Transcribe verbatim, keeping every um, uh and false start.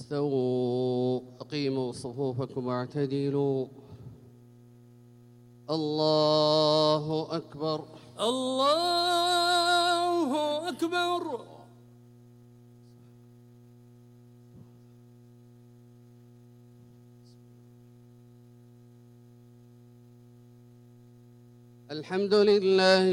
استووا أقيموا صفوفكم واعتدلوا. الله أكبر. الله أكبر. الحمد لله